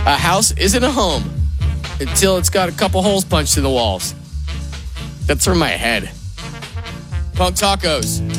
A house isn't a home until it's got a couple holes punched in the walls. That's from my head. Punk Tacos.